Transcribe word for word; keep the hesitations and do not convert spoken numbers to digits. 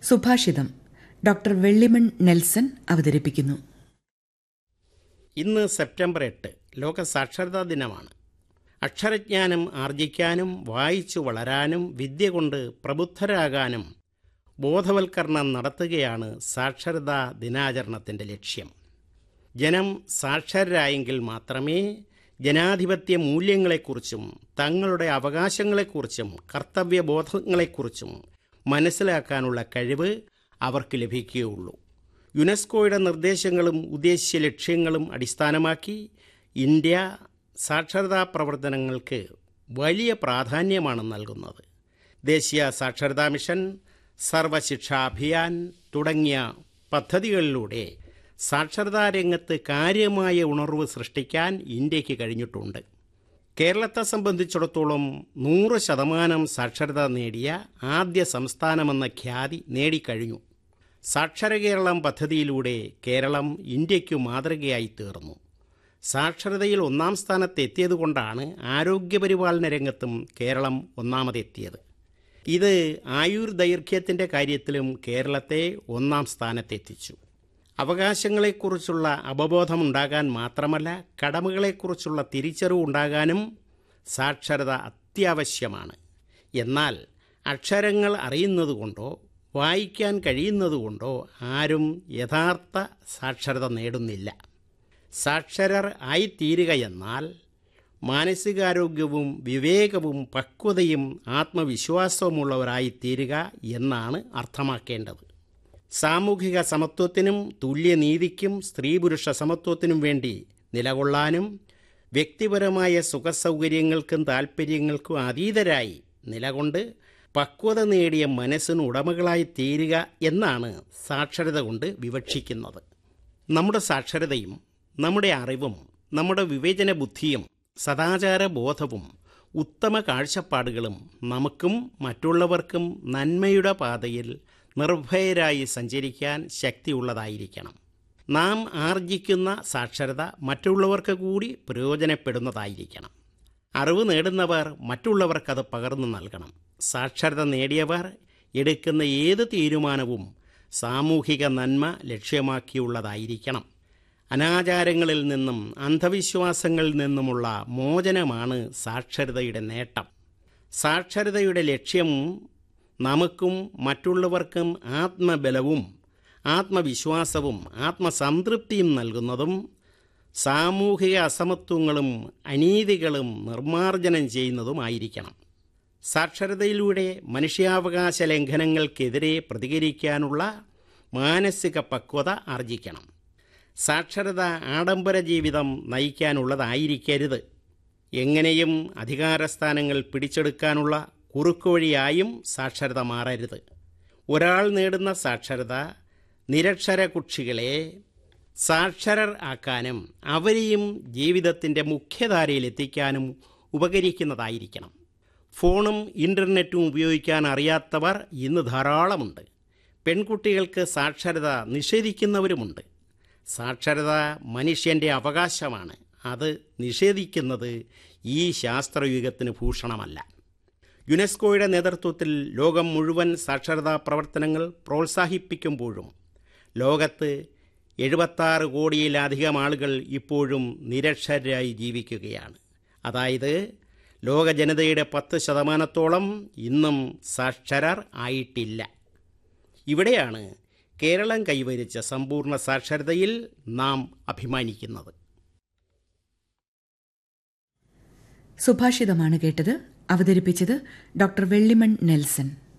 സുഭാഷിതം doctor Vellimon Nelson അവതരിപ്പിക്കുന്നു. ഇന്ന് September എട്ട് ലോക സാക്ഷരതാ ദിനമാണ്. അക്ഷരജ്ഞാനം ആർജിക്കാനും വായിച്ചു വളരാനും വിദ്യ കൊണ്ട് പ്രബുദ്ധരാകാനും ബോധവൽക്കരണം നടത്തുകയാണ് സാക്ഷരതാ ദിനാചരണത്തിൻ്റെ ലക്ഷ്യം. ജനം സാക്ഷരരായെങ്കിൽ മാത്രമേ ജനാധിപത്യ മൂല്യങ്ങളെക്കുറിച്ചും തങ്ങളുടെ അവകാശങ്ങളെക്കുറിച്ചും കർത്തവ്യബോധങ്ങളെക്കുറിച്ചും മനസ്സിലാക്കാനുള്ള കഴിവ് അവർക്ക് ലഭിക്കുകയുള്ളൂ. യുനെസ്കോയുടെ നിർദ്ദേശങ്ങളും ഉദ്ദേശ്യ ലക്ഷ്യങ്ങളും അടിസ്ഥാനമാക്കി ഇന്ത്യ സാക്ഷരതാ പ്രവർത്തനങ്ങൾക്ക് വലിയ പ്രാധാന്യമാണ് നൽകുന്നത്. ദേശീയ സാക്ഷരതാ മിഷൻ, സർവശിക്ഷാ അഭിയാൻ തുടങ്ങിയ പദ്ധതികളിലൂടെ സാക്ഷരതാ രംഗത്ത് കാര്യമായ ഉണർവ് സൃഷ്ടിക്കാൻ ഇന്ത്യക്ക് കഴിഞ്ഞിട്ടുണ്ട്. കേരളത്തെ സംബന്ധിച്ചിടത്തോളം നൂറ് ശതമാനം സാക്ഷരത നേടിയ ആദ്യ സംസ്ഥാനമെന്ന ഖ്യാതി നേടിക്കഴിഞ്ഞു. സാക്ഷര കേരളം പദ്ധതിയിലൂടെ കേരളം ഇന്ത്യയ്ക്കു മാതൃകയായി തീർന്നു. സാക്ഷരതയിൽ ഒന്നാം സ്ഥാനത്ത് എത്തിയതുകൊണ്ടാണ് ആരോഗ്യപരിപാലന രംഗത്തും കേരളം ഒന്നാമതെത്തിയത്. ഇത് ആയുർദൈർഘ്യത്തിൻ്റെ കാര്യത്തിലും കേരളത്തെ ഒന്നാം സ്ഥാനത്തെത്തിച്ചു. അവകാശങ്ങളെക്കുറിച്ചുള്ള അവബോധമുണ്ടാകാൻ മാത്രമല്ല, കടമകളെക്കുറിച്ചുള്ള തിരിച്ചറിവുണ്ടാകാനും സാക്ഷരത അത്യാവശ്യമാണ്. എന്നാൽ അക്ഷരങ്ങൾ അറിയുന്നതുകൊണ്ടോ വായിക്കാൻ കഴിയുന്നതുകൊണ്ടോ ആരും യഥാർത്ഥ സാക്ഷരത നേടുന്നില്ല. സാക്ഷരർ ആയിത്തീരുക എന്നാൽ മാനസികാരോഗ്യവും വിവേകവും പക്വതയും ആത്മവിശ്വാസവുമുള്ളവരായിത്തീരുക എന്നാണ് അർത്ഥമാക്കേണ്ടത്. സാമൂഹിക സമത്വത്തിനും തുല്യനീതിക്കും സ്ത്രീ പുരുഷ സമത്വത്തിനും വേണ്ടി നിലകൊള്ളാനും വ്യക്തിപരമായ സുഖസൗകര്യങ്ങൾക്കും താൽപ്പര്യങ്ങൾക്കും അതീതരായി നിലകൊണ്ട് പക്വത നേടിയ മനസ്സിന് ഉടമകളായി തീരുക എന്നാണ് സാക്ഷരത കൊണ്ട് വിവക്ഷിക്കുന്നത്. നമ്മുടെ സാക്ഷരതയും നമ്മുടെ അറിവും നമ്മുടെ വിവേചന ബുദ്ധിയും സദാചാര ബോധവും ഉത്തമ കാഴ്ചപ്പാടുകളും നമുക്കും മറ്റുള്ളവർക്കും നന്മയുടെ പാതയിൽ നിർഭയരായി സഞ്ചരിക്കാൻ ശക്തിയുള്ളതായിരിക്കണം. നാം ആർജിക്കുന്ന സാക്ഷരത മറ്റുള്ളവർക്ക് കൂടി പ്രയോജനപ്പെടുന്നതായിരിക്കണം. അറിവ് നേടുന്നവർ മറ്റുള്ളവർക്കത് പകർന്നു നൽകണം. സാക്ഷരത നേടിയവർ എടുക്കുന്ന ഏത് തീരുമാനവും സാമൂഹിക നന്മ ലക്ഷ്യമാക്കിയുള്ളതായിരിക്കണം. അനാചാരങ്ങളിൽ നിന്നും അന്ധവിശ്വാസങ്ങളിൽ നിന്നുമുള്ള മോചനമാണ് സാക്ഷരതയുടെ നേട്ടം. സാക്ഷരതയുടെ ലക്ഷ്യം നമുക്കും മറ്റുള്ളവർക്കും ആത്മബലവും ആത്മവിശ്വാസവും ആത്മസംതൃപ്തിയും നൽകുന്നതും സാമൂഹിക അസമത്വങ്ങളും അനീതികളും നിർമ്മാർജ്ജനം ചെയ്യുന്നതുമായിരിക്കണം. സാക്ഷരതയിലൂടെ മനുഷ്യാവകാശ ലംഘനങ്ങൾക്കെതിരെ പ്രതികരിക്കാനുള്ള മാനസിക പക്വത ആർജിക്കണം. സാക്ഷരത ആഡംബര ജീവിതം നയിക്കാനുള്ളതായിരിക്കരുത്. എങ്ങനെയും അധികാരസ്ഥാനങ്ങൾ പിടിച്ചെടുക്കാനുള്ള കുറുക്കുവഴിയായും സാക്ഷരത മാറരുത്. ഒരാൾ നേടുന്ന സാക്ഷരത നിരക്ഷര കുക്ഷികളെ സാക്ഷരർ ആക്കാനും അവരെയും ജീവിതത്തിൻ്റെ മുഖ്യധാരയിലെത്തിക്കാനും ഉപകരിക്കുന്നതായിരിക്കണം. ഫോണും ഇൻ്റർനെറ്റും ഉപയോഗിക്കാൻ അറിയാത്തവർ ഇന്ന് ധാരാളമുണ്ട്. പെൺകുട്ടികൾക്ക് സാക്ഷരത നിഷേധിക്കുന്നവരുമുണ്ട്. സാക്ഷരത മനുഷ്യൻ്റെ അവകാശമാണ്. അത് നിഷേധിക്കുന്നത് ഈ ശാസ്ത്രയുഗത്തിന് ഭൂഷണമല്ല. യുനെസ്കോയുടെ നേതൃത്വത്തിൽ ലോകം മുഴുവൻ സാക്ഷരതാ പ്രവർത്തനങ്ങൾ പ്രോത്സാഹിപ്പിക്കുമ്പോഴും ലോകത്ത് എഴുപത്താറ് കോടിയിലധികം ആളുകൾ ഇപ്പോഴും നിരക്ഷരരായി ജീവിക്കുകയാണ്. അതായത് ലോക ജനതയുടെ പത്ത് ശതമാനത്തോളം ഇന്നും സാക്ഷരർ ആയിട്ടില്ല. ഇവിടെയാണ് കേരളം കൈവരിച്ച സമ്പൂർണ്ണ സാക്ഷരതയിൽ നാം അഭിമാനിക്കുന്നത്. സുഭാഷിതമാണ് കേട്ടത്. അവതരിപ്പിച്ചത് ഡോക്ടർ വെള്ളിമൺ നെൽസൺ.